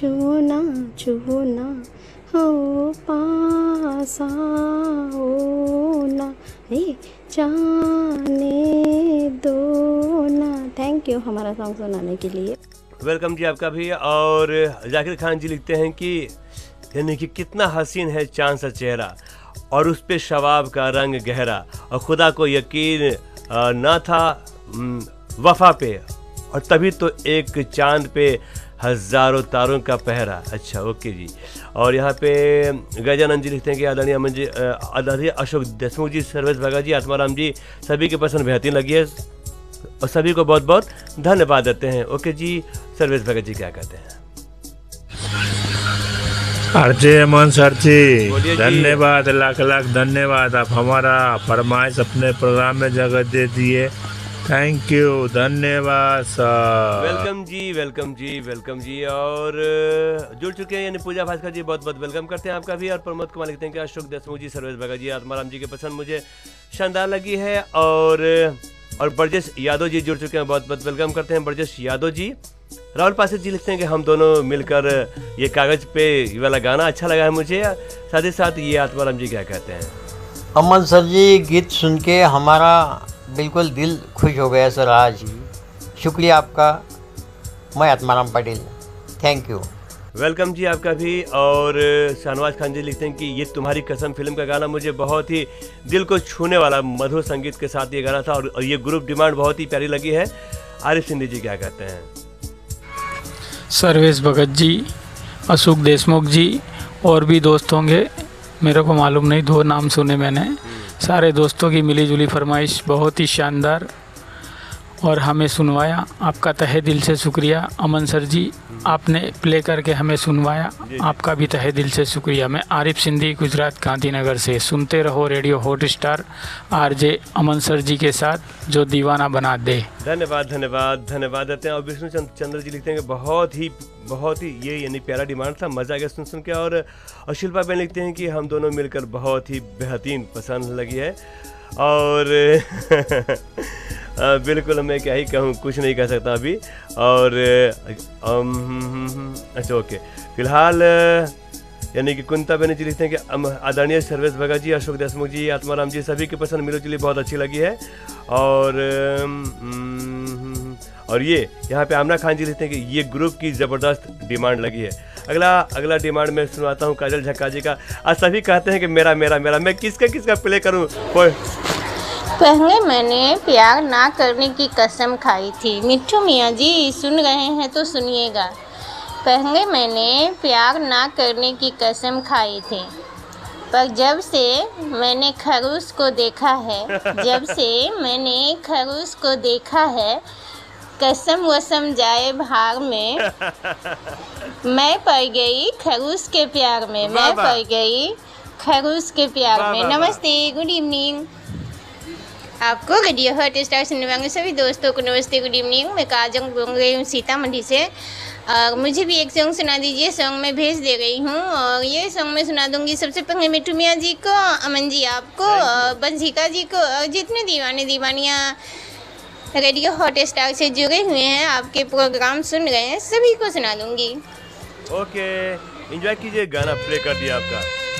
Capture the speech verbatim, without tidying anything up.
छूना छूना हो पास आओ ना, हे जाने दो ना। थैंक यू हमारा सॉन्ग सुनाने के लिए। वेलकम जी आपका भी। और जाकिर खान जी लिखते हैं कि यानी कि कितना हसीन है चांद सा चेहरा और उस पे शबाब का रंग गहरा, और खुदा को यकीन ना था वफा पे, और तभी तो एक चांद पे हज़ारों तारों का पहरा। अच्छा ओके जी। और यहाँ पे गजानंद जी लिखते हैं कि आदरणीय अमन जी, आदरणीय अशोक देशमुख जी, सर्वेश भगत जी, आत्माराम जी, सभी के पसंद बेहतरीन लगी है और सभी को बहुत बहुत धन्यवाद देते हैं। ओके जी। सर्वेश भगत जी क्या कहते हैं? आरजे अमन सर जी धन्यवाद, लाख लाख धन्यवाद। आप हमारा फरमाइश अपने प्रोग्राम में जगह दे दिए, थैंक यू, धन्यवाद सर। वेलकम जी, वेलकम जी, वेलकम जी। और जुड़ चुके हैं यानी पूजा भास्कर जी, बहुत बहुत वेलकम करते हैं आपका भी। और प्रमोद कुमार लिखते हैं कि अशोक देशमुख जी, सर्वेश भगत जी, आत्माराम जी के पसंद मुझे शानदार लगी है। और और ब्रजेश यादव जी जुड़ चुके हैं, बहुत बहुत वेलकम करते हैं ब्रजेश यादव जी। राहुल पासित जी लिखते हैं कि हम दोनों मिलकर ये कागज पे ये वाला गाना अच्छा लगा है मुझे। साथ ही साथ ये आत्माराम जी क्या कहते हैं? अमन सर जी गीत सुन के हमारा बिल्कुल दिल खुश हो गया सर आज, शुक्रिया आपका। मैं Atmaram Patel, thank you. Welcome जी आपका भी। और शाहनवाज खान जी लिखते हैं कि ये तुम्हारी कसम फिल्म का गाना मुझे बहुत ही दिल को छूने वाला मधुर संगीत के साथ ये गाना था, और ये ग्रुप डिमांड बहुत ही प्यारी लगी है। आरिफ सिंधी जी क्या कहते हैं? सर्वेश भगत जी, अशोक देशमुख जी और भी दोस्त होंगे, मेरे को मालूम नहीं, दो नाम सुने मैंने। सारे दोस्तों की मिली जुली फरमाइश बहुत ही शानदार और हमें सुनवाया, आपका तहे दिल से शुक्रिया। अमन सर जी आपने प्ले करके हमें सुनवाया, आपका भी तहे दिल से शुक्रिया। मैं आरिफ सिंधी, गुजरात गांधीनगर से। सुनते रहो रेडियो हॉट स्टार आरजे अमन सर जी के साथ, जो दीवाना बना दे। धन्यवाद धन्यवाद धन्यवाद देते हैं। और विष्णु चंद्र जी लिखते हैं कि बहुत ही बहुत ही ये यानी प्यारा डिमांड था, मज़ा आ गया सुन सुन के। और, और शिल्पा बहन लिखते हैं कि हम दोनों मिलकर बहुत ही बेहतरीन पसंद लगी है। और बिल्कुल मैं क्या ही कहूँ, कुछ नहीं कह सकता अभी। और अच्छा ओके, फिलहाल यानी कि कुंता बहन जी लिखते हैं कि आदरणीय सर्वेश भगत जी, अशोक देशमुख जी, आत्माराम जी, सभी की पसंद मिलो जुली बहुत अच्छी लगी है। और और ये यहाँ पे आमना खान जी लिखते हैं कि ये ग्रुप की ज़बरदस्त डिमांड लगी है। अगला अगला डिमांड मैं सुनाता हूँ काजल झक्का जी का। आज सभी कहते हैं कि मेरा मेरा मेरा, मैं किसका किसका प्ले करूँ? पहले मैंने प्यार ना करने की कसम खाई थी। मिट्ठू मियाँ जी सुन रहे हैं तो सुनिएगा। पहले मैंने प्यार ना करने की कसम खाई थी, पर जब से मैंने खरूस को देखा है, जब से मैंने खरूस को देखा है, कसम वसम जाए भाग में, मैं पड़ गई खरूस के प्यार में, मैं पड़ गई खरूस के प्यार में। नमस्ते, गुड इवनिंग। आपको रेडियो हॉट स्टार सुनने वाले सभी दोस्तों को नमस्ते, गुड इवनिंग। मैं काजल बोल रही हूँ सीतामढ़ी से। और मुझे भी एक सॉन्ग सुना दीजिए, सॉन्ग मैं भेज दे रही हूँ। और ये सॉन्ग मैं सुना दूंगी सबसे पहले मिट्ठू मियाँ जी को, अमन जी आपको, बंशिका जी को, और जितने दीवाने दीवानियाँ रेडियो हॉट स्टार से जुड़े हुए हैं, आपके प्रोग्राम सुन रहे हैं, सभी को सुना दूंगी। ओके, एंजॉय कीजिए, गाना प्ले कर दिया आपका।